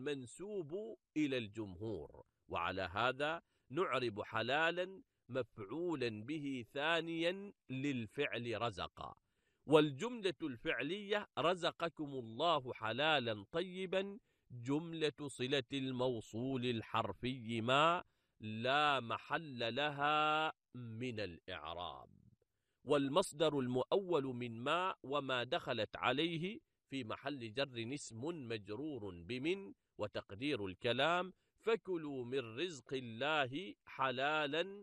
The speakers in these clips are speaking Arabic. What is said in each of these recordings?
المنسوب إلى الجمهور، وعلى هذا نعرب حلالا مفعولا به ثانيا للفعل رزق. والجملة الفعلية رزقكم الله حلالا طيبا جملة صلة الموصول الحرفي ما لا محل لها من الإعراب. والمصدر المؤول من ما وما دخلت عليه في محل جر اسم مجرور بمن، وتقدير الكلام فكلوا من رزق الله حلالا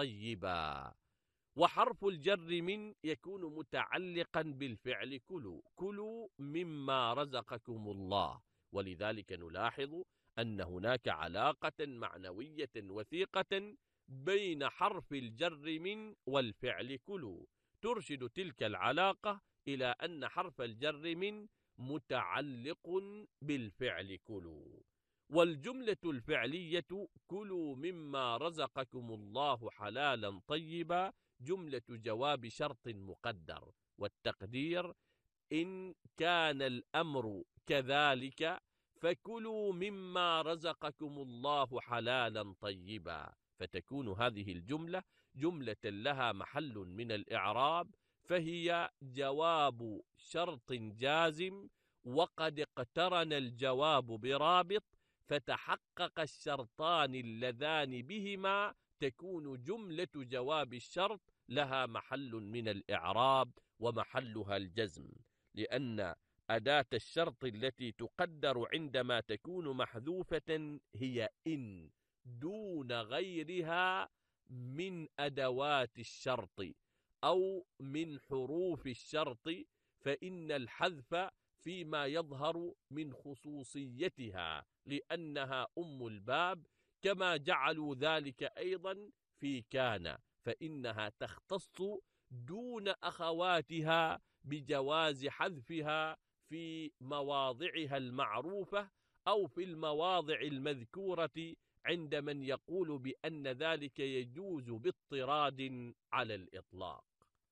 طيبا. وحرف الجر من يكون متعلقا بالفعل كلوا، كلوا مما رزقكم الله، ولذلك نلاحظ أن هناك علاقة معنوية وثيقة بين حرف الجر من والفعل كلوا، ترشد تلك العلاقة إلى أن حرف الجر من متعلق بالفعل كلوا. والجملة الفعلية كلوا مما رزقكم الله حلالا طيبا جملة جواب شرط مقدر، والتقدير إن كان الأمر كذلك فكلوا مما رزقكم الله حلالا طيبا، فتكون هذه الجملة جملة لها محل من الإعراب، فهي جواب شرط جازم وقد اقترن الجواب برابط، فتحقق الشرطان اللذان بهما تكون جملة جواب الشرط لها محل من الإعراب ومحلها الجزم، لأن أداة الشرط التي تقدر عندما تكون محذوفة هي إن دون غيرها من أدوات الشرط أو من حروف الشرط، فإن الحذف فيما يظهر من خصوصيتها لأنها أم الباب، كما جعلوا ذلك أيضا في كان، فإنها تختص دون أخواتها بجواز حذفها في مواضعها المعروفة أو في المواضع المذكورة عند من يقول بأن ذلك يجوز باضطراد على الإطلاق.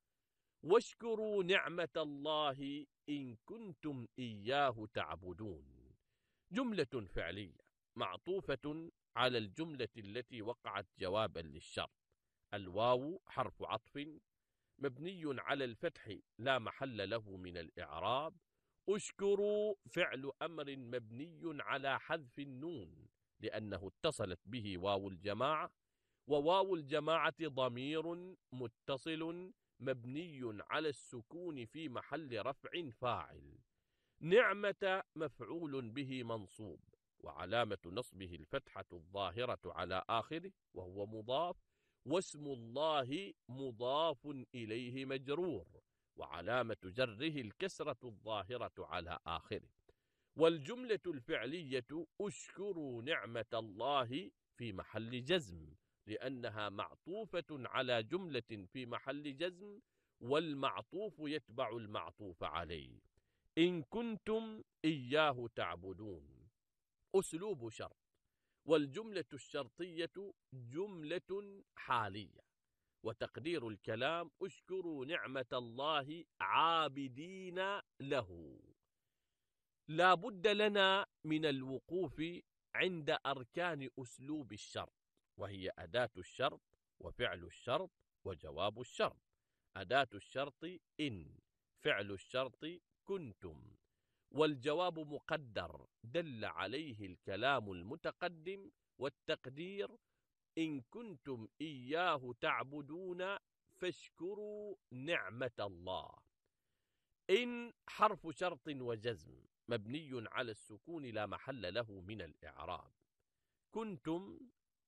واشكروا نعمة الله إن كنتم إياه تعبدون جملة فعلية معطوفة على الجملة التي وقعت جوابا للشرط. الواو حرف عطف مبني على الفتح لا محل له من الإعراب. اشكروا فعل أمر مبني على حذف النون لأنه اتصلت به واو الجماعة، وواو الجماعة ضمير متصل مبني على السكون في محل رفع فاعل. نعمة مفعول به منصوب وعلامة نصبه الفتحة الظاهرة على آخره وهو مضاف، واسم الله مضاف إليه مجرور وعلامة جره الكسرة الظاهرة على آخره. والجملة الفعلية اشكروا نعمة الله في محل جزم لأنها معطوفة على جملة في محل جزم، والمعطوف يتبع المعطوف عليه. إن كنتم إياه تعبدون أسلوب شرط، والجملة الشرطية جملة حالية، وتقدير الكلام اشكروا نعمة الله عابدين له. لا بد لنا من الوقوف عند أركان أسلوب الشرط، وهي أداة الشرط وفعل الشرط وجواب الشرط. أداة الشرط إن، فعل الشرط كنتم، والجواب مقدر دل عليه الكلام المتقدم، والتقدير إن كنتم إياه تعبدون فاشكروا نعمة الله. إن حرف شرط وجزم مبني على السكون لا محل له من الإعراب. كنتم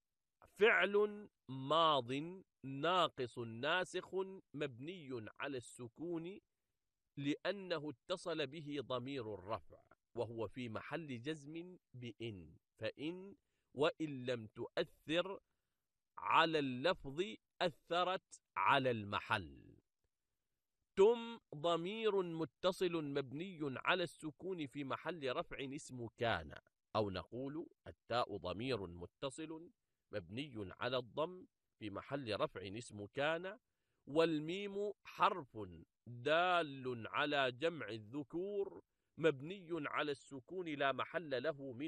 فعل ماض ناقص ناسخ مبني على السكون لأنه اتصل به ضمير الرفع وهو في محل جزم بإن، فإن وإن لم تؤثر على اللفظ أثرت على المحل. تم ضمير متصل مبني على السكون في محل رفع اسم كان، أو نقول التاء ضمير متصل مبني على الضم في محل رفع اسم كان، والميم حرف دال على جمع الذكور مبني على السكون لا محل له من